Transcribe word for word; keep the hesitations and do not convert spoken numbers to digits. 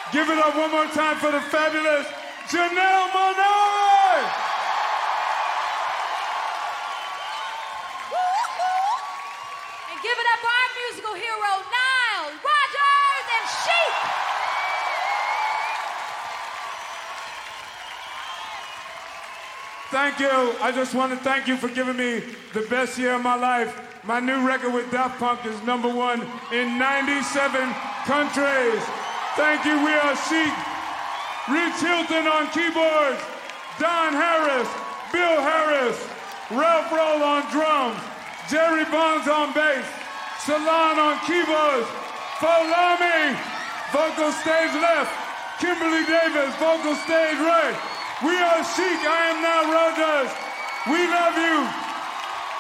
Give it up one more time for the fabulous Janelle Monáe! And give it up for our musical hero, Nile Rodgers and Chic! Thank you. I just want to thank you for giving me the best year of my life. My new record with Daft Punk is number one in ninety-seven countries. Thank you. We are Chic. Rich Hilton on keyboards. Don Harris. Bill Harris. Ralph Roll on drums. Jerry Bonds on bass. Salon on keyboards. Folami. Vocal stage left. Kimberly Davis. Vocal stage right. We are Chic. I am Nile Rodgers. We love you.